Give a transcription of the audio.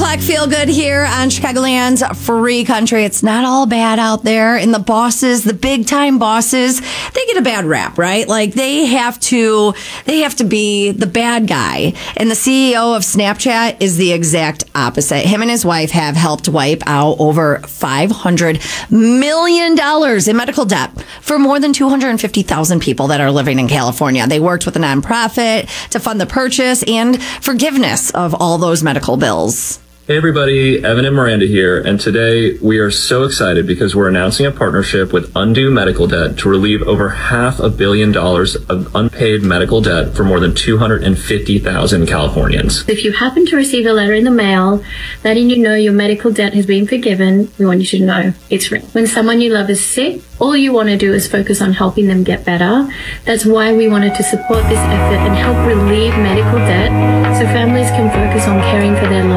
o'clock feel good here on Chicagoland's Free Country. It's not all bad out there. And the bosses, the big time bosses, they get a bad rap, right? Like they have to be the bad guy. And the CEO of Snapchat is the exact opposite. Him and his wife have helped wipe out over $500 million in medical debt for more than 250,000 people that are living in California. They worked with a nonprofit to fund the purchase and forgiveness of all those medical bills. Hey everybody, Evan and Miranda here, and today we are so excited because we're announcing a partnership with Undo Medical Debt to relieve over $500 million of unpaid medical debt for more than 250,000 Californians. If you happen to receive a letter in the mail letting you know your medical debt has been forgiven, we want you to know it's real. When someone you love is sick, all you want to do is focus on helping them get better. That's why we wanted to support this effort and help relieve medical debt so families can focus on caring for their loved ones.